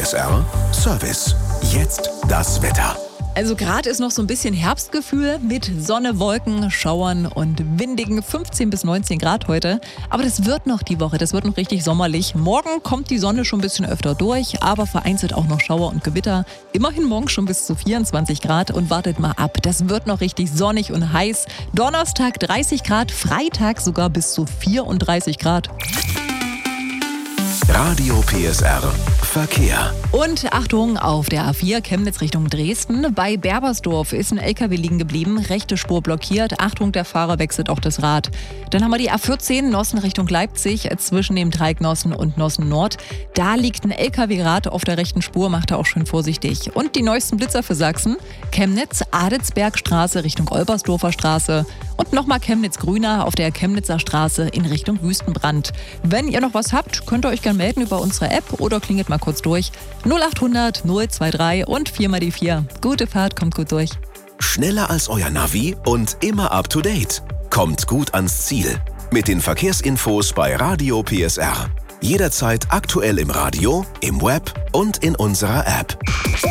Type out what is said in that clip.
PSR Service. Jetzt das Wetter. Also gerade ist noch so ein bisschen Herbstgefühl mit Sonne, Wolken, Schauern und windigen 15 bis 19 Grad heute. Aber das wird noch die Woche, das wird noch richtig sommerlich. Morgen kommt die Sonne schon ein bisschen öfter durch, aber vereinzelt auch noch Schauer und Gewitter. Immerhin morgen schon bis zu 24 Grad und wartet mal ab. Das wird noch richtig sonnig und heiß. Donnerstag 30 Grad, Freitag sogar bis zu 34 Grad. Radio PSR Verkehr. Und Achtung, auf der A4 Chemnitz Richtung Dresden. Bei Berbersdorf ist ein LKW liegen geblieben, rechte Spur blockiert. Achtung, der Fahrer wechselt auch das Rad. Dann haben wir die A14 Nossen Richtung Leipzig zwischen dem Dreieck Nossen und Nossen Nord. Da liegt ein LKW-Rad auf der rechten Spur, macht er auch schön vorsichtig. Und die neuesten Blitzer für Sachsen. Chemnitz, Adelsbergstraße Richtung Olbersdorfer Straße. Und nochmal Chemnitz-Grüner auf der Chemnitzer Straße in Richtung Wüstenbrand. Wenn ihr noch was habt, könnt ihr euch gerne melden über unsere App oder klingelt mal kurz durch. 0800 023 und 4 mal die 4. Gute Fahrt, kommt gut durch. Schneller als euer Navi und immer up to date. Kommt gut ans Ziel. Mit den Verkehrsinfos bei Radio PSR. Jederzeit aktuell im Radio, im Web und in unserer App.